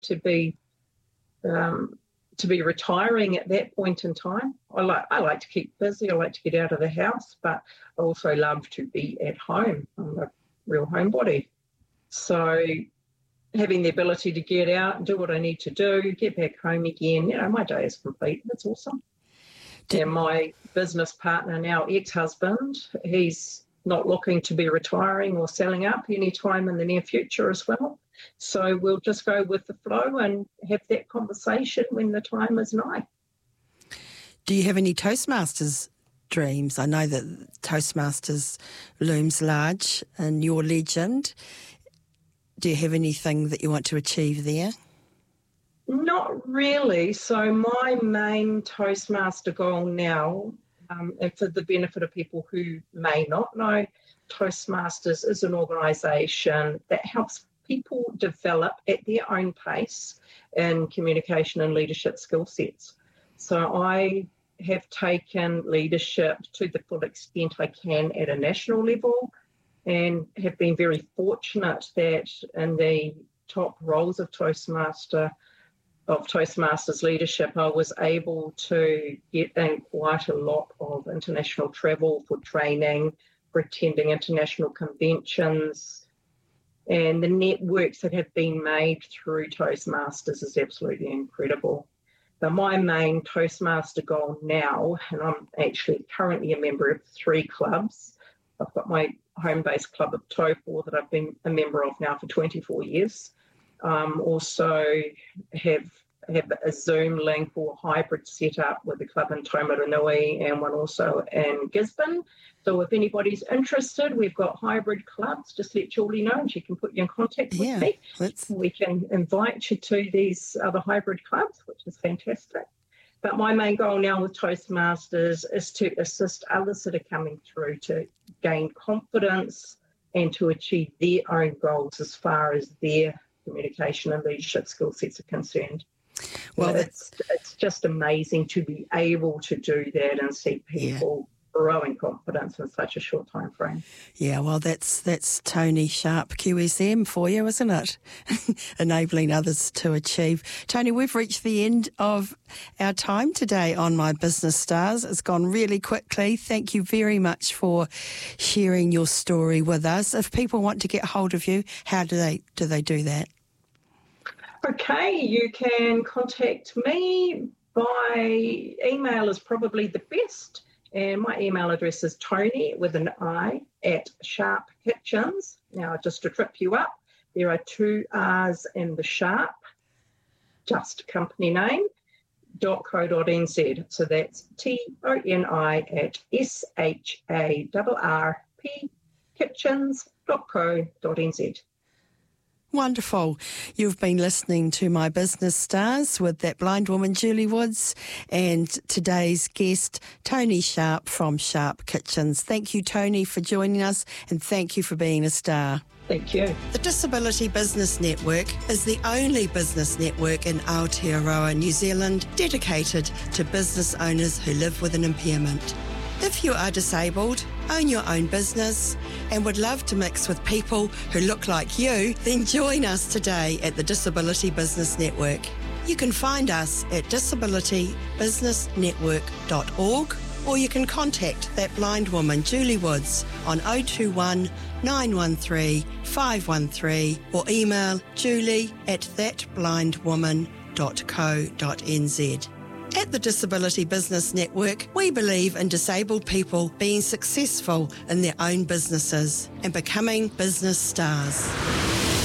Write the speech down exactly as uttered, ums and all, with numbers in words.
to be um, to be retiring at that point in time. I like I like to keep busy. I like to get out of the house, but I also love to be at home. I'm a real homebody. So having the ability to get out and do what I need to do, get back home again, you know, my day is complete. That's awesome. And my business partner, now ex-husband, he's not looking to be retiring or selling up anytime in the near future as well. So we'll just go with the flow and have that conversation when the time is nigh. Do you have any Toastmasters dreams? I know that Toastmasters looms large in your legend. Do you have anything that you want to achieve there? Not really. So my main Toastmaster goal now, um, and for the benefit of people who may not know, Toastmasters is an organisation that helps people develop at their own pace in communication and leadership skill sets. So I have taken leadership to the full extent I can at a national level, and have been very fortunate that in the top roles of Toastmaster, of Toastmasters leadership, I was able to get in quite a lot of international travel for training, for attending international conventions, and the networks that have been made through Toastmasters is absolutely incredible. But my main Toastmaster goal now, and I'm actually currently a member of three clubs. I've got my home-based club of Taupo that I've been a member of now for twenty-four years. Um, also have have a Zoom link or hybrid setup with the club in Taumarunui and one also in Gisborne. So if anybody's interested, we've got hybrid clubs. Just let Julie know and she can put you in contact with yeah, me. Let's... We can invite you to these other hybrid clubs, which is fantastic. But my main goal now with Toastmasters is to assist others that are coming through to gain confidence and to achieve their own goals as far as their communication and leadership skill sets are concerned. Well, it's it's just amazing to be able to do that and see people yeah. grow in confidence in such a short time frame. Yeah, well, that's that's Tony Sharp Q S M for you, isn't it? Enabling others to achieve. Tony, we've reached the end of our time today on My Business Stars. It's gone really quickly. Thank you very much for sharing your story with us. If people want to get hold of you, how do they do they do that? Okay, you can contact me by email is probably the best. And my email address is Tony with an I at Sharp Kitchens. Now, just to trip you up, there are two R's in the Sharp, just company name, dot co dot n z. So that's T O N I at S H A R R P kitchens dot co dot n z. Wonderful. You've been listening to My Business Stars with that blind woman, Julie Woods, and today's guest, Tony Sharp from Sharp Kitchens. Thank you, Tony, for joining us, and thank you for being a star. Thank you. The Disability Business Network is the only business network in Aotearoa, New Zealand, dedicated to business owners who live with an impairment. If you are disabled, own your own business, and would love to mix with people who look like you, then join us today at the Disability Business Network. You can find us at disability business network dot org, or you can contact that blind woman, Julie Woods, on oh two one, nine one three, five one three, or email julie at that blind woman dot co dot n z. At the Disability Business Network, we believe in disabled people being successful in their own businesses and becoming business stars.